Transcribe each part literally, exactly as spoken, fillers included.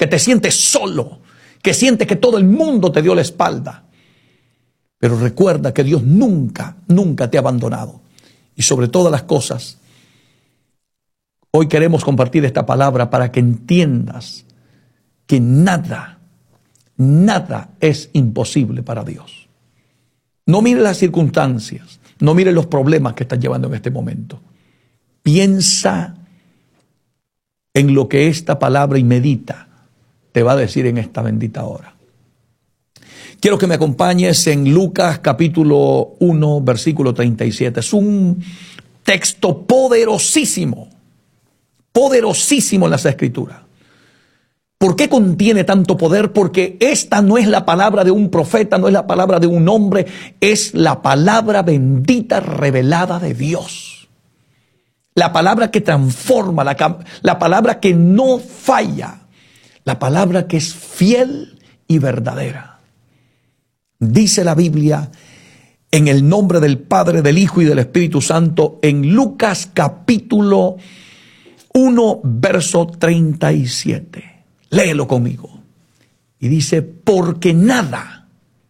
que te sientes solo, que sientes que todo el mundo te dio la espalda. Pero recuerda que Dios nunca, nunca te ha abandonado. Y sobre todas las cosas, hoy queremos compartir esta palabra para que entiendas que nada, nada es imposible para Dios. No mires las circunstancias, no mires los problemas que estás llevando en este momento. Piensa en lo que esta palabra y medita te va a decir en esta bendita hora. Quiero que me acompañes en Lucas capítulo uno, versículo treinta y siete. Es un texto poderosísimo, poderosísimo en las Escrituras. ¿Por qué contiene tanto poder? Porque esta no es la palabra de un profeta, no es la palabra de un hombre, es la palabra bendita revelada de Dios. La palabra que transforma, la, la palabra que no falla, la palabra que es fiel y verdadera. Dice la Biblia, en el nombre del Padre, del Hijo y del Espíritu Santo, en Lucas capítulo uno, verso treinta y siete. Léelo conmigo. Y dice, porque nada.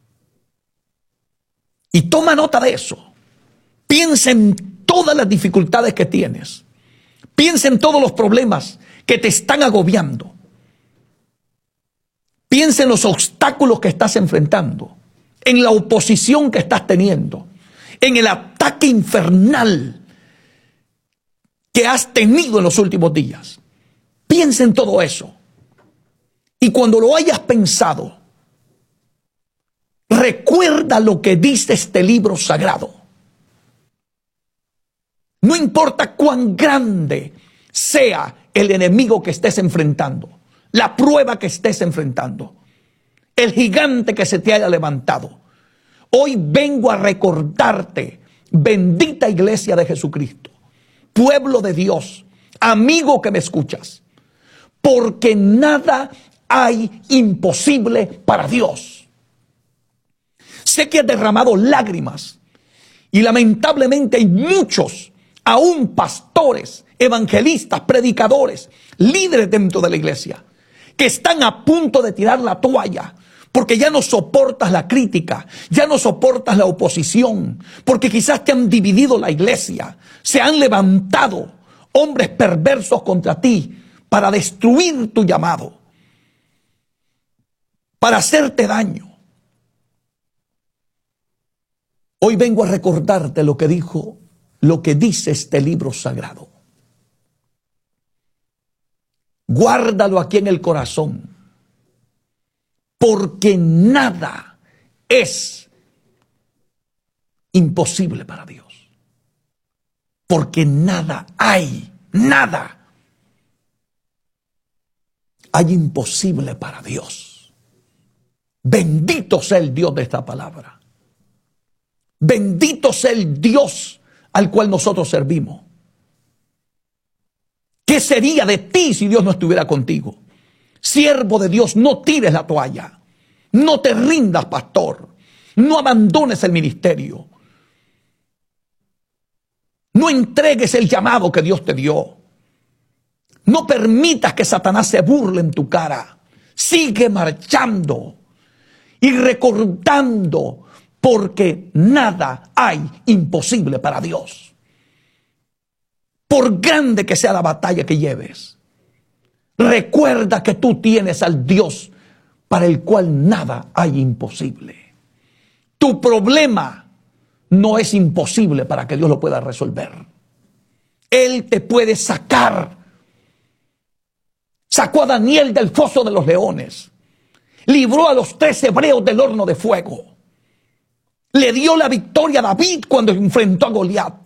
Y toma nota de eso. Piensa en todas las dificultades que tienes. Piensa en todos los problemas que te están agobiando. Piensa en los obstáculos que estás enfrentando, en la oposición que estás teniendo, en el ataque infernal que has tenido en los últimos días. Piensa en todo eso. Y cuando lo hayas pensado, recuerda lo que dice este libro sagrado. No importa cuán grande sea el enemigo que estés enfrentando, la prueba que estés enfrentando, el gigante que se te haya levantado. Hoy vengo a recordarte, bendita iglesia de Jesucristo, pueblo de Dios, amigo que me escuchas, porque nada hay imposible para Dios. Sé que has derramado lágrimas y lamentablemente hay muchos, aún pastores, evangelistas, predicadores, líderes dentro de la iglesia, que están a punto de tirar la toalla porque ya no soportas la crítica, ya no soportas la oposición, porque quizás te han dividido la iglesia, se han levantado hombres perversos contra ti para destruir tu llamado, para hacerte daño. Hoy vengo a recordarte lo que dijo, lo que dice este libro sagrado. Guárdalo aquí en el corazón, porque nada es imposible para Dios. Porque nada hay, nada hay imposible para Dios. Bendito sea el Dios de esta palabra. Bendito sea el Dios al cual nosotros servimos. ¿Qué sería de ti si Dios no estuviera contigo? Siervo de Dios, no tires la toalla. No te rindas, pastor. No abandones el ministerio. No entregues el llamado que Dios te dio. No permitas que Satanás se burle en tu cara. Sigue marchando y recordando, porque nada hay imposible para Dios. Por grande que sea la batalla que lleves, recuerda que tú tienes al Dios para el cual nada hay imposible. Tu problema no es imposible para que Dios lo pueda resolver. Él te puede sacar. Sacó a Daniel del foso de los leones. Libró a los tres hebreos del horno de fuego. Le dio la victoria a David cuando enfrentó a Goliat.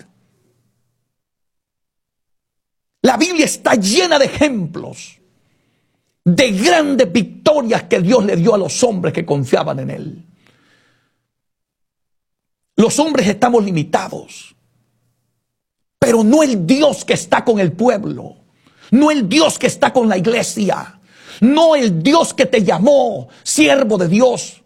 La Biblia está llena de ejemplos de grandes victorias que Dios le dio a los hombres que confiaban en Él. Los hombres estamos limitados, pero no el Dios que está con el pueblo, no el Dios que está con la iglesia, no el Dios que te llamó siervo de Dios.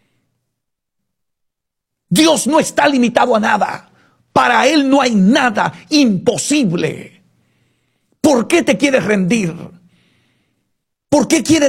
Dios no está limitado a nada. Para Él no hay nada imposible. ¿Por qué te quieres rendir? ¿Por qué quieres